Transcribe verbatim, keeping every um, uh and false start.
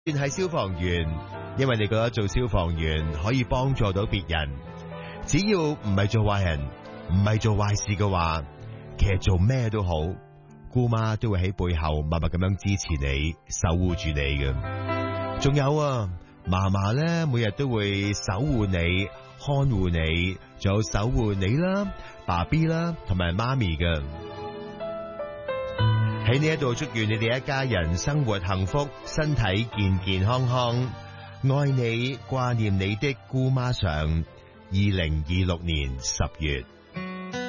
算係消防員，因為你覺得做消防員可以幫助到別人，只要唔係做壞人，唔係做壞事嘅話，其實做咩都好，姑媽都會喺背後默默咁樣支持你，守護住你嘅。仲有啊，嫲嫲咧每日都會守護你，看護你，仲有守護你啦，爸 B 啦，同埋媽咪嘅。喺呢一度祝願你哋一家人生活幸福，身體健健康康，愛你掛念你的姑媽上。二零二六年十月。